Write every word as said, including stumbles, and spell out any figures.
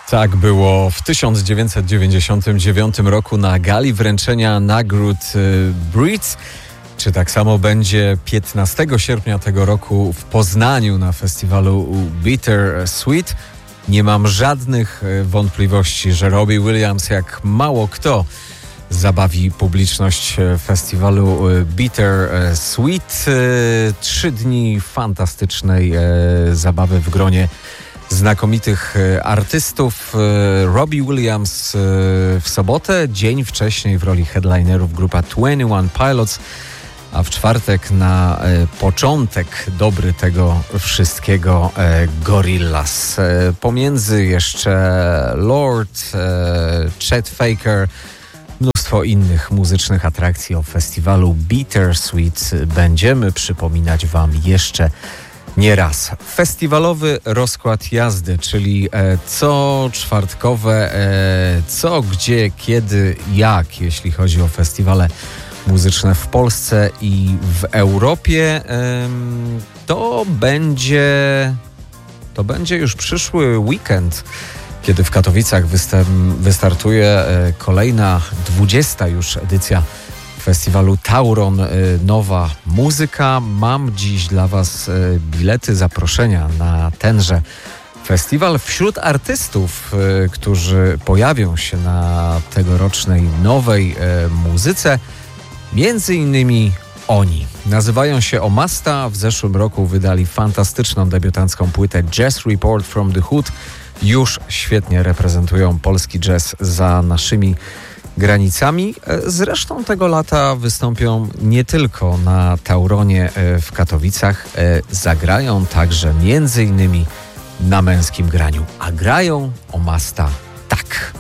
Tak było w tysiąc dziewięćset dziewięćdziesiątym dziewiątym roku na gali wręczenia nagród Brits. Czy tak samo będzie piętnastego sierpnia tego roku w Poznaniu na festiwalu Bitter Sweet? Nie mam żadnych wątpliwości, że Robbie Williams jak mało kto zabawi publiczność festiwalu Bitter Sweet. Trzy dni fantastycznej zabawy w gronie znakomitych artystów. Robbie Williams w sobotę, dzień wcześniej w roli headlinerów grupa dwadzieścia jeden Pilots, a w czwartek na początek dobry tego wszystkiego Gorillaz. Pomiędzy jeszcze Lord, Chet Faker, mnóstwo innych muzycznych atrakcji o festiwalu Bitter Sweet będziemy przypominać Wam jeszcze nie raz. Festiwalowy rozkład jazdy, czyli e, co czwartkowe, e, co, gdzie, kiedy, jak, jeśli chodzi o festiwale muzyczne w Polsce i w Europie, e, to będzie, to będzie już przyszły weekend, kiedy w Katowicach występ, wystartuje e, kolejna, dwudziesta już edycja festiwalu Tauron Nowa Muzyka. Mam dziś dla Was bilety, zaproszenia na tenże festiwal. Wśród artystów, którzy pojawią się na tegorocznej nowej muzyce, między innymi oni. Nazywają się Omasta. W zeszłym roku wydali fantastyczną debiutancką płytę Jazz Report from the Hood. Już świetnie reprezentują polski jazz za naszymi granicami. Zresztą tego lata wystąpią nie tylko na Tauronie w Katowicach, zagrają także między innymi na Męskim Graniu. A grają Omasta tak.